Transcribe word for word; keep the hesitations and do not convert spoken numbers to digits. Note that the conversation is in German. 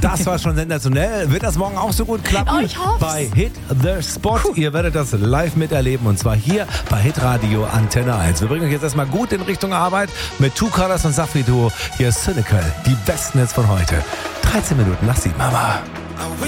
Das war schon sensationell. Wird das morgen auch so gut klappen? Oh, ich hoff's. Bei Hit the Spot. Puh. Ihr werdet das live miterleben und zwar hier bei Hitradio Antenne eins. Wir bringen euch jetzt erstmal gut in Richtung Arbeit mit Two Colors und Safri Duo. Hier ist Cynical. Die besten Hits von heute. dreizehn Minuten nach sieben, Mama.